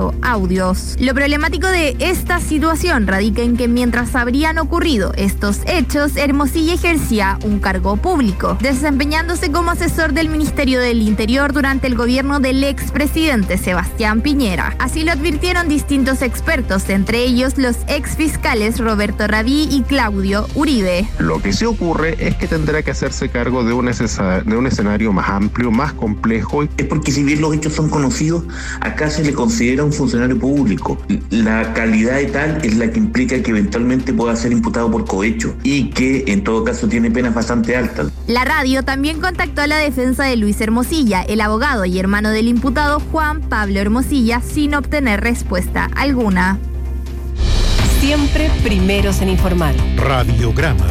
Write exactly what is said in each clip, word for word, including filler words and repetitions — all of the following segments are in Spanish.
grabando audios. Lo problemático de esta situación radica en que mientras habrían ocurrido estos hechos, Hermosilla ejercía un cargo público, desempeñándose como asesor del Ministerio del Interior durante el gobierno del expresidente Sebastián Piñera. Así lo advirtieron distintos expertos, entre ellos los exfiscales Roberto Rabí y Claudio Uribe. Lo que sí ocurre es que tendrá que hacerse cargo de un, de un escenario más amplio, más complejo. Es porque si bien los hechos son conocidos, acá se le considera un funcionario público. La calidad de tal es la que implica que eventualmente pueda ser imputado por cohecho y que en todo caso tiene penas bastante altas. La radio también contactó a la defensa de Luis Hermosilla, el abogado y hermano del imputado Juan Pablo Hermosilla, sin obtener respuesta alguna. Siempre primeros en informar. Radiograma.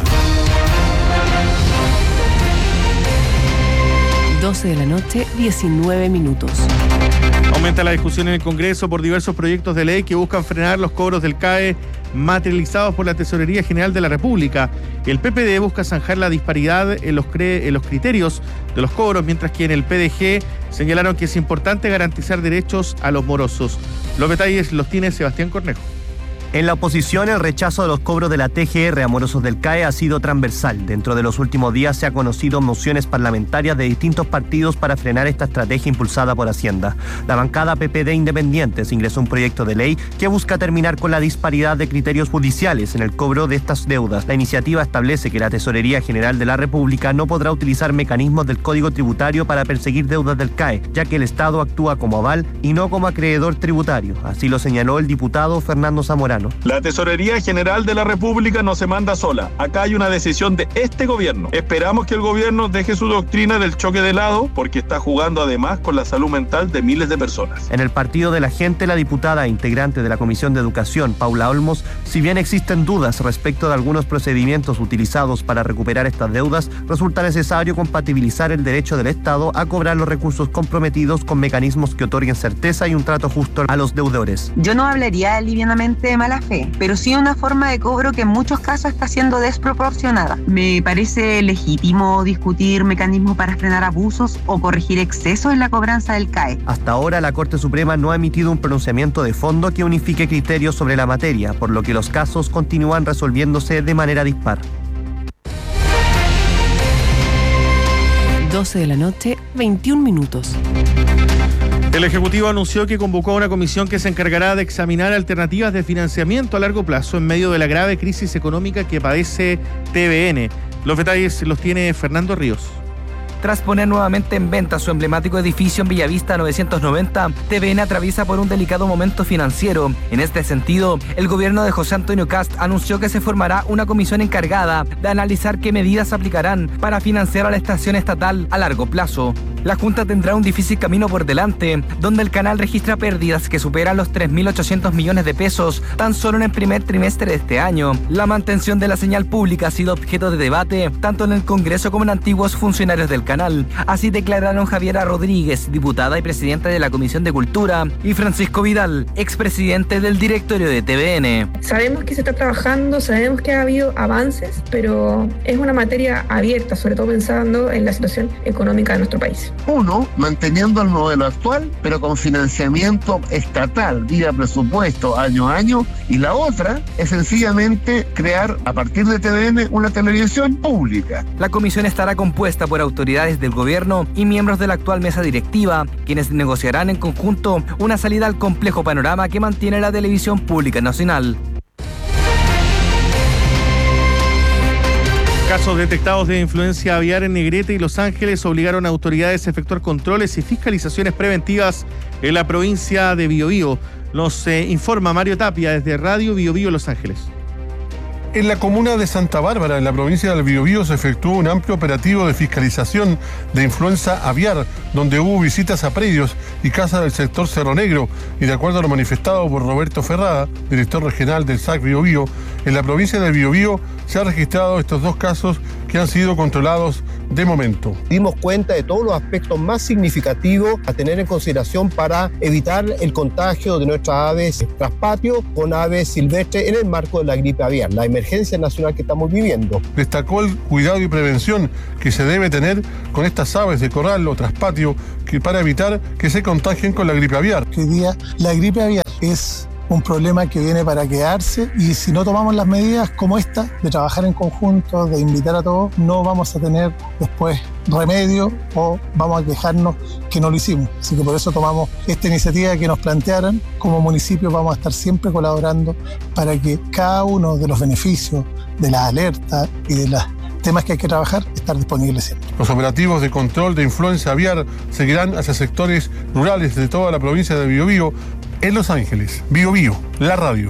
doce de la noche, diecinueve minutos. Aumenta la discusión en el Congreso por diversos proyectos de ley que buscan frenar los cobros del C A E materializados por la Tesorería General de la República. El P P D busca zanjar la disparidad en los, cre- en los criterios de los cobros, mientras que en el P D G señalaron que es importante garantizar derechos a los morosos. Los detalles los tiene Sebastián Cornejo. En la oposición, el rechazo de los cobros de la T G R a morosos del C A E ha sido transversal. Dentro de los últimos días se ha conocido mociones parlamentarias de distintos partidos para frenar esta estrategia impulsada por Hacienda. La bancada P P D Independientes ingresó un proyecto de ley que busca terminar con la disparidad de criterios judiciales en el cobro de estas deudas. La iniciativa establece que la Tesorería General de la República no podrá utilizar mecanismos del Código Tributario para perseguir deudas del C A E, ya que el Estado actúa como aval y no como acreedor tributario. Así lo señaló el diputado Fernando Zamorano. La Tesorería General de la República no se manda sola. Acá hay una decisión de este gobierno. Esperamos que el gobierno deje su doctrina del choque de lado, porque está jugando además con la salud mental de miles de personas. En el Partido de la Gente, la diputada e integrante de la Comisión de Educación, Paula Olmos, si bien existen dudas respecto de algunos procedimientos utilizados para recuperar estas deudas, resulta necesario compatibilizar el derecho del Estado a cobrar los recursos comprometidos con mecanismos que otorguen certeza y un trato justo a los deudores. Yo no hablaría livianamente de mala fe, pero sí una forma de cobro que en muchos casos está siendo desproporcionada. Me parece legítimo discutir mecanismos para frenar abusos o corregir excesos en la cobranza del C A E. Hasta ahora, la Corte Suprema no ha emitido un pronunciamiento de fondo que unifique criterios sobre la materia, por lo que los casos continúan resolviéndose de manera dispar. doce de la noche, veintiún minutos. El Ejecutivo anunció que convocó a una comisión que se encargará de examinar alternativas de financiamiento a largo plazo en medio de la grave crisis económica que padece T V N. Los detalles los tiene Fernando Ríos. Tras poner nuevamente en venta su emblemático edificio en Bellavista novecientos noventa, T V N atraviesa por un delicado momento financiero. En este sentido, el gobierno de José Antonio Kast anunció que se formará una comisión encargada de analizar qué medidas aplicarán para financiar a la estación estatal a largo plazo. La Junta tendrá un difícil camino por delante, donde el canal registra pérdidas que superan los tres mil ochocientos millones de pesos tan solo en el primer trimestre de este año. La mantención de la señal pública ha sido objeto de debate tanto en el Congreso como en antiguos funcionarios del canal. Así declararon Javiera Rodríguez, diputada y presidenta de la Comisión de Cultura, y Francisco Vidal, expresidente del directorio de T V N. Sabemos que se está trabajando, sabemos que ha habido avances, pero es una materia abierta, sobre todo pensando en la situación económica de nuestro país. Uno, manteniendo el modelo actual, pero con financiamiento estatal, vía presupuesto año a año, y la otra es sencillamente crear a partir de T V N una televisión pública. La comisión estará compuesta por autoridades del gobierno y miembros de la actual mesa directiva, quienes negociarán en conjunto una salida al complejo panorama que mantiene la televisión pública nacional. Casos detectados de influencia aviar en Negrete y Los Ángeles obligaron a autoridades a efectuar controles y fiscalizaciones preventivas en la provincia de Biobío. Nos eh, informa Mario Tapia desde Radio Biobío Los Ángeles. En la comuna de Santa Bárbara, en la provincia del Biobío, se efectuó un amplio operativo de fiscalización de influenza aviar, donde hubo visitas a predios y casas del sector Cerro Negro, y de acuerdo a lo manifestado por Roberto Ferrada, director regional del S A C Biobío, en la provincia del Biobío se han registrado estos dos casos que han sido controlados de momento. Dimos cuenta de todos los aspectos más significativos a tener en consideración para evitar el contagio de nuestras aves traspatio con aves silvestres en el marco de la gripe aviar, la emergencia nacional que estamos viviendo. Destacó el cuidado y prevención que se debe tener con estas aves de corral o traspatio que para evitar que se contagien con la gripe aviar. Hoy día la gripe aviar es un problema que viene para quedarse, y si no tomamos las medidas como esta, de trabajar en conjunto, de invitar a todos, no vamos a tener después remedio o vamos a quejarnos que no lo hicimos. Así que por eso tomamos esta iniciativa que nos plantearon. Como municipio vamos a estar siempre colaborando para que cada uno de los beneficios, de las alertas y de los temas que hay que trabajar, estar disponibles siempre. Los operativos de control de influenza aviar seguirán hacia sectores rurales de toda la provincia de Biobío. En Los Ángeles, Biobío, la radio.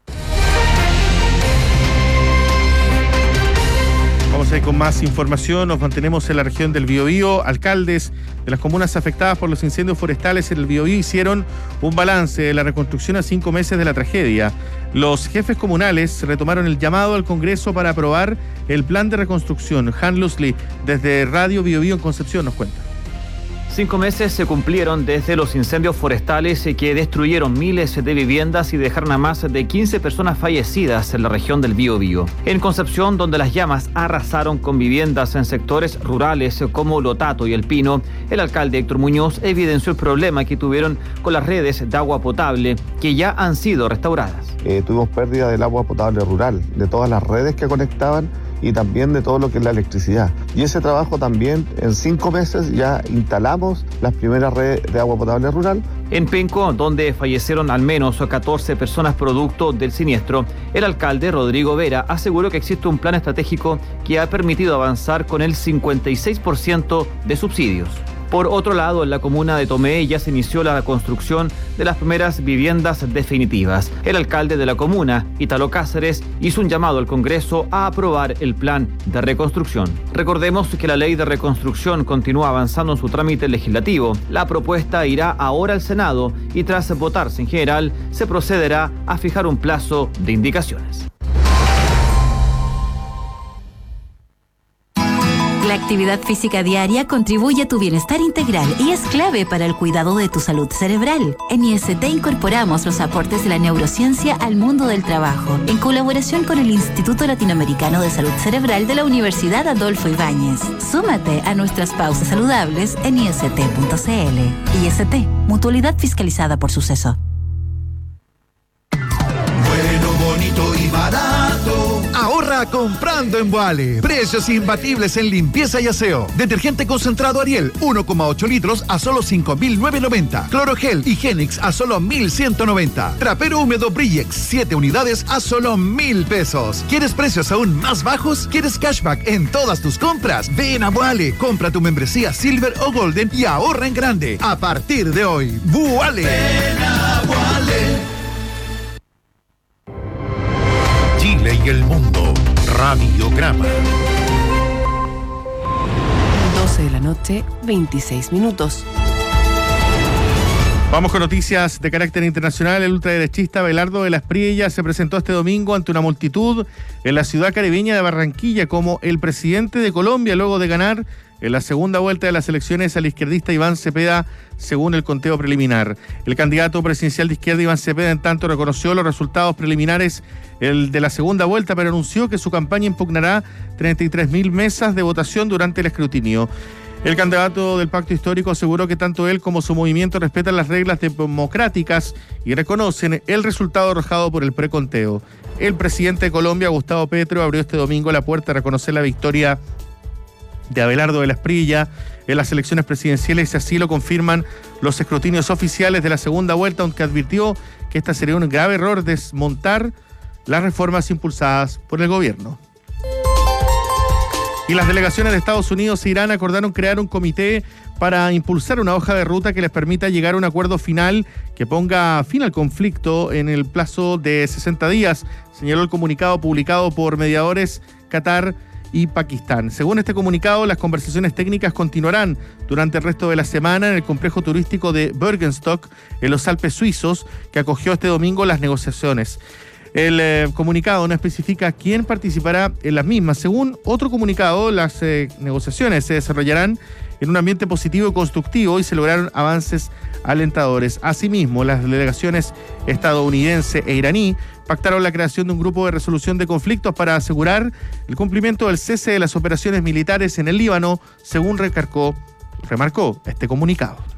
Vamos a ir con más información. Nos mantenemos en la región del Biobío. Alcaldes de las comunas afectadas por los incendios forestales en el Biobío hicieron un balance de la reconstrucción a cinco meses de la tragedia. Los jefes comunales retomaron el llamado al Congreso para aprobar el plan de reconstrucción. Han Lusli, desde Radio Biobío en Concepción, nos cuenta. Cinco meses se cumplieron desde los incendios forestales que destruyeron miles de viviendas y dejaron a más de quince personas fallecidas en la región del Biobío. En Concepción, donde las llamas arrasaron con viviendas en sectores rurales como Lotato y El Pino, el alcalde Héctor Muñoz evidenció el problema que tuvieron con las redes de agua potable, que ya han sido restauradas. Eh, tuvimos pérdida del agua potable rural, de todas las redes que conectaban y también de todo lo que es la electricidad. Y ese trabajo también, en cinco meses ya instalamos las primeras redes de agua potable rural. En Penco, donde fallecieron al menos catorce personas producto del siniestro, el alcalde Rodrigo Vera aseguró que existe un plan estratégico que ha permitido avanzar con el cincuenta y seis por ciento de subsidios. Por otro lado, en la comuna de Tomé ya se inició la construcción de las primeras viviendas definitivas. El alcalde de la comuna, Ítalo Cáceres, hizo un llamado al Congreso a aprobar el plan de reconstrucción. Recordemos que la ley de reconstrucción continúa avanzando en su trámite legislativo. La propuesta irá ahora al Senado y tras votarse en general, se procederá a fijar un plazo de indicaciones. La actividad física diaria contribuye a tu bienestar integral y es clave para el cuidado de tu salud cerebral. En I S T incorporamos los aportes de la neurociencia al mundo del trabajo, en colaboración con el Instituto Latinoamericano de Salud Cerebral de la Universidad Adolfo Ibáñez. Súmate a nuestras pausas saludables en I S T punto C L. I S T, mutualidad fiscalizada por Suceso. Bueno, bonito y barato. Ahorra comprando en Boale. Precios imbatibles en limpieza y aseo. Detergente concentrado Ariel, uno coma ocho litros a solo cinco mil novecientos noventa. Clorogel Higienix a solo mil ciento noventa. Trapero húmedo Brillex, siete unidades a solo mil pesos. ¿Quieres precios aún más bajos? ¿Quieres cashback en todas tus compras? Ven a Boale, compra tu membresía Silver o Golden y ahorra en grande. A partir de hoy, Boale. Ven a Boale. Chile y el mundo. Radiograma. doce de la noche, veintiséis minutos. Vamos con noticias de carácter internacional. El ultraderechista Abelardo de las Priellas se presentó este domingo ante una multitud en la ciudad caribeña de Barranquilla como el presidente de Colombia, luego de ganar en la segunda vuelta de las elecciones al izquierdista Iván Cepeda, según el conteo preliminar. El candidato presidencial de izquierda Iván Cepeda, en tanto, reconoció los resultados preliminares el de la segunda vuelta, pero anunció que su campaña impugnará treinta y tres mil mesas de votación durante el escrutinio. El candidato del Pacto Histórico aseguró que tanto él como su movimiento respetan las reglas democráticas y reconocen el resultado arrojado por el preconteo. El presidente de Colombia, Gustavo Petro, abrió este domingo la puerta a reconocer la victoria de Abelardo de las Priellas en las elecciones presidenciales, y así lo confirman los escrutinios oficiales de la segunda vuelta, aunque advirtió que esta sería un grave error desmontar las reformas impulsadas por el gobierno. Y las delegaciones de Estados Unidos e Irán acordaron crear un comité para impulsar una hoja de ruta que les permita llegar a un acuerdo final que ponga fin al conflicto en el plazo de sesenta días, señaló el comunicado publicado por mediadores Qatar y Pakistán. Según este comunicado, las conversaciones técnicas continuarán durante el resto de la semana en el complejo turístico de Bergenstock, en los Alpes suizos, que acogió este domingo las negociaciones. El eh, comunicado no especifica quién participará en las mismas. Según otro comunicado, las eh, negociaciones se desarrollarán en un ambiente positivo y constructivo y se lograron avances alentadores. Asimismo, las delegaciones estadounidense e iraní pactaron la creación de un grupo de resolución de conflictos para asegurar el cumplimiento del cese de las operaciones militares en el Líbano, según recargó, remarcó este comunicado.